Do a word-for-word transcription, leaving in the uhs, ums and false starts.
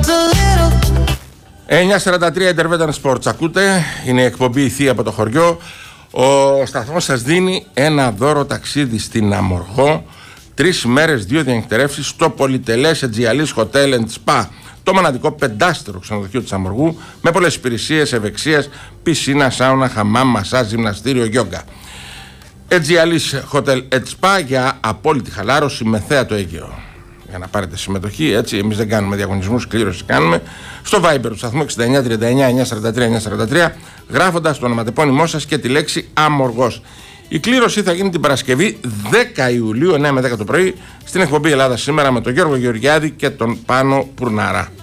εννιά σαράντα τρία Intervention Sports ακούτε, είναι η εκπομπή η Θεία από το χωριό. Ο σταθμός σας δίνει ένα δώρο ταξίδι στην Αμοργό. Τρεις μέρες, δύο διανυκτερεύσεις στο πολυτελές Aegealis Hotel and Spa, το μοναδικό πεντάστερο ξενοδοχείο της Αμοργού, με πολλές υπηρεσίες ευεξίας, πισίνα, σάουνα, χαμάμ, μασάζ, γυμναστήριο, γιόγκα. Aegealis Hotel and Spa για απόλυτη χαλάρωση με θέατο Αίγαιο. Για να πάρετε συμμετοχή, έτσι, εμείς δεν κάνουμε διαγωνισμούς, κλήρωση κάνουμε. Στο Viber του σταθμού εξήντα εννιά τριάντα εννιά εννιακόσια σαράντα τρία εννιακόσια σαράντα τρία, γράφοντας το ονοματεπώνυμό σας και τη λέξη Αμοργός. Η κλήρωση θα γίνει την Παρασκευή δέκα Ιουλίου, εννιά με δέκα το πρωί, στην εκπομπή Ελλάδα Σήμερα με τον Γιώργο Γεωργιάδη και τον Πάνο Πουρνάρα.